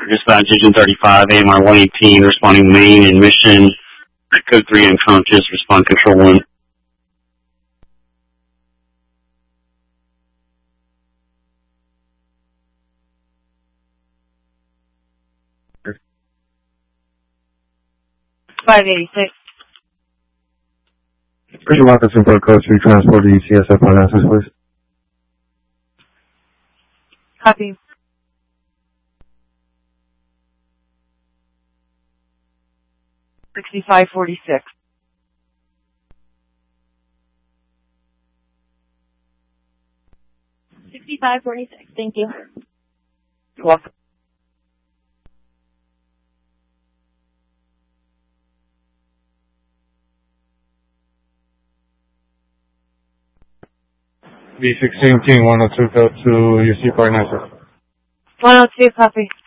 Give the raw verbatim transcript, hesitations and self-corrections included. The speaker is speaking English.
Dispatch Engine thirty-five, A M R one eighteen, responding main and mission. Code three unconscious, respond control one. five eighty-six. Christian Marcus in Port Code three, transport to U C S F one access, please. Copy. sixty-five forty-six. sixty-five forty-six, thank you. You're welcome. V sixteen, one oh two, go to U C Port access. one oh two, copy.